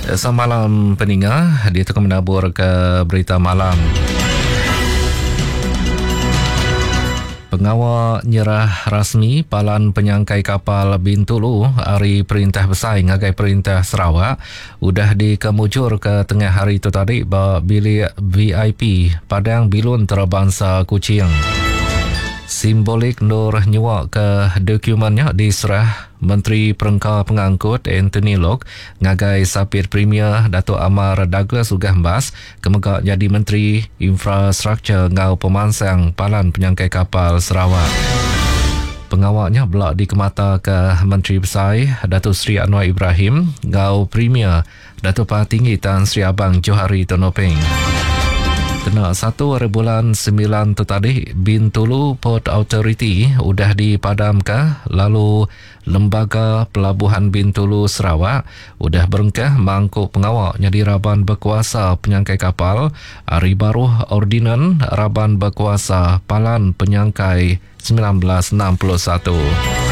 Selamat malam pendengar, dia akan menabur ke berita malam. Pengawal nyerah rasmi palan penyangkai kapal Bintulu hari Perintah Besar ngagai Perintah Sarawak udah dikemujur ke tengah hari itu tadi bilik VIP Padang Bilun Terabangsa Kuching. Simbolik Nur nyewak ke dokumennya diserah Menteri Perengkau Pengangkut Anthony Lok ngagai Sapit Premier Datuk Amar Douglas Ugah Mbas kemegak jadi Menteri Infrastruktur ngau pemansang palan penyangkai kapal Sarawak. Pengawalnya belak dikemata ke Menteri Besar Datuk Seri Anwar Ibrahim ngau Premier Datuk Patinggi Tan Sri Abang Johari Tonopeng. Kena 1 bulan 9 tu tadi, Bintulu Port Authority udah dipadamkan, lalu Lembaga Pelabuhan Bintulu Sarawak udah berengkah mangkuk pengawal jadi Raban Berkuasa Penyangkai Kapal, Hari Baru Ordinan Raban Berkuasa Palan Penyangkai 1961.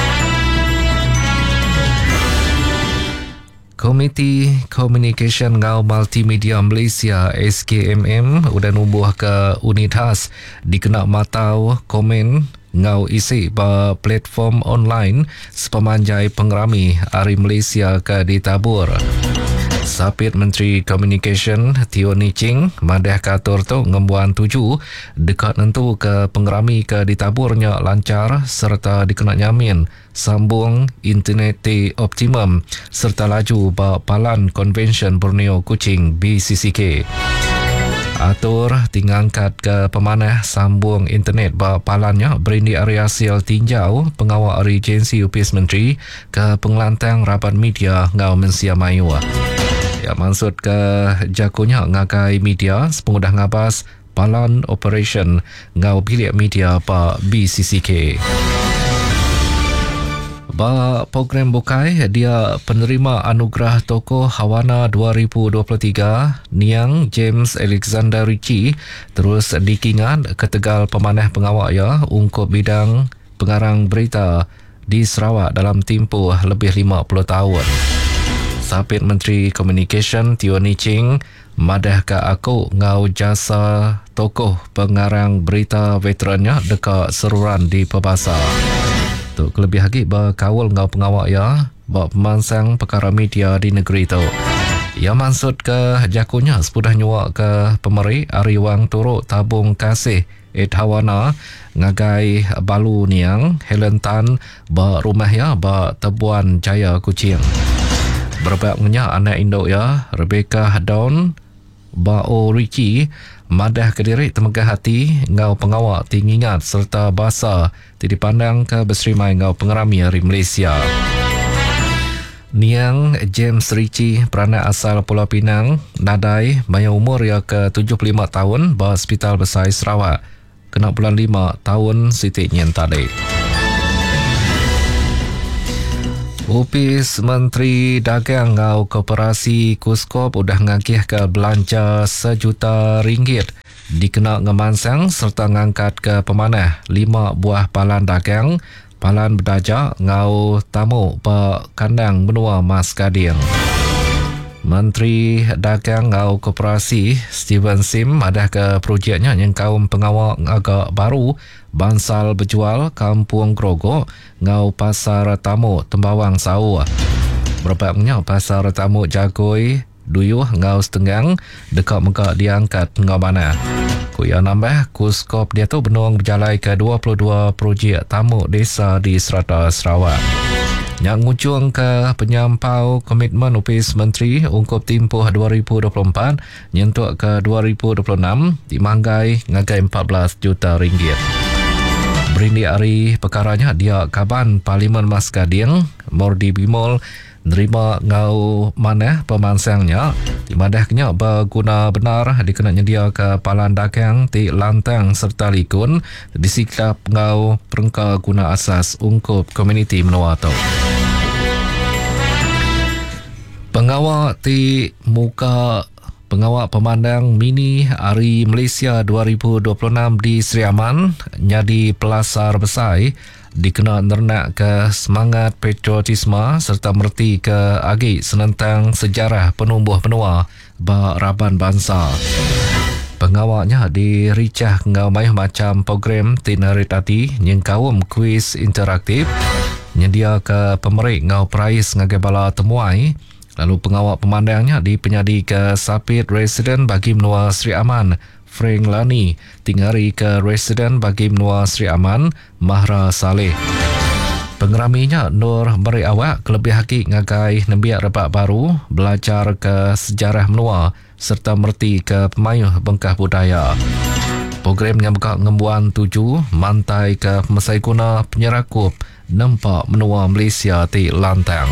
Komiti Communication Ngau Multimedia Malaysia SKMM udah nubuh ke unit khas dikena matau komen ngau isi platform online sepemanjai pengerami Hari Malaysia ke ditabur. Sapit Menteri Communication Teo Ni Ching madah katur tu ngembuan 7 dekat nentu ke pengerami ke ditaburnya lancar serta dikena nyamin sambung internet optimum serta laju palan Convention Borneo Kuching BCCK. Atur tingangkat ke pemanah sambung internet palannya berindi area sial tinjau pengawal regensi Upis Menteri ke pengelantang rapat media ngau Mensia Mayu. Ya maksud ke jakunya ngagai media sepengudah ngabas palan operation ngau bilik media pa BCCK. Program bukai dia penerima anugerah tokoh Hawana 2023 Niang James Alexander Ritchie terus dikingat ke Tegal pemanah pengawal ya untuk bidang pengarang berita di Sarawak dalam tempoh lebih 50 tahun. Sapit Menteri Communication Teo Ni Ching madah ke aku ngau jasa tokoh pengarang berita veterannya dekat seruran di Pebasa. Tu kelebih lagi berkawal ngau pengawal ya pemansang perkara media di negeri tu. Ya maksud ke jakunya sepudah nyuak ke pemeri Ari Wang Turut Tabung Kasih Hawana ngagai Balu Niang Helen Tan rumah ya Tebuan Jaya Kuching. Berbaknya anak induk ya Rebecca Dawn Bao Richie madah kediri temegah hati ngau pengawal tingingat serta bahasa dipandang ke berserimai ngau pengerami Hari Malaysia. Niang James Ritchie peranak asal Pulau Pinang nadai maya umur ya ke 75 tahun Hospital Besar Sarawak kena bulan 5 tahun Siti Nyen tadi. Upis Menteri Dagang ngau Koperasi Kuskop udah ngagih ke belanja RM1 juta dikena ngemansang serta ngangkat ke pemanah 5 buah palan dagang palan berdaja ngau tamu kandang benua Mas Gading. Menteri Dagang ngau Koperasi Steven Sim ada ke projeknya yang kaum pengawal agak baru bansal berjual Kampung Grogok ngau Pasar Tamu Tembawang Sau. Berbaknya Pasar Tamu Jagoi Duyuh ngau Setenggang dekat megak diangkat ngau mana. Kuya nambah Kuskop dia tu benuang berjalai ke 22 projek tamu desa di Serata Sarawak. Yang ngujung ke penyampau komitmen Upis Menteri ungkup tempoh 2024 nyentuk ke 2026 dimanggai ngagai RM14 juta. Berindi hari perkaranya dia Kaban Parlimen Mas Gading Mordi Bimol nerima ngau manah pemansangnya dimadahnya berguna benar dikenanya dia ke palan dagang di lantang serta likun disikap ngau perengka guna asas ungkup komuniti menua tu. Pengawal di muka pengawal pemandang mini Hari Malaysia 2026 di Sri Aman jadi pelasar besar dikena nernak ke semangat patriotisme serta merti ke agi senentang sejarah penumbuh benua bak Raban Bangsa. Pengawaknya diricah ngau mayuh macam program tinarit hati yang kaum kuis interaktif nyedia ke pemerik ngau prais ngagai bala temuai. Lalu pengawak pemandangnya dipenyadi ke Sapit Residen bagi menua Sri Aman Frank Lani, tingari ke Residen bagi menua Sri Aman Mahra Saleh. Pengeraminya Nur beri awak kelebih hakik ngagai nembiak rebak baru, belajar ke sejarah menua serta merti ke pemayuh bengkah budaya. Program yang berkak ngembuan 7 mantai ke Mesai Guna Penyerakup nampak menua Malaysia di lantang.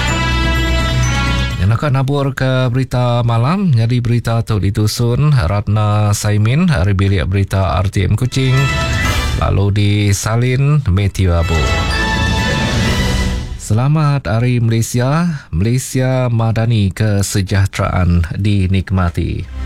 Yang akan nabur ke berita malam, jadi berita tu ditusun Ratna Saimin, hari bilik berita RTM Kuching, lalu disalin Matthew Abu. Selamat Hari Malaysia, Malaysia Madani kesejahteraan dinikmati.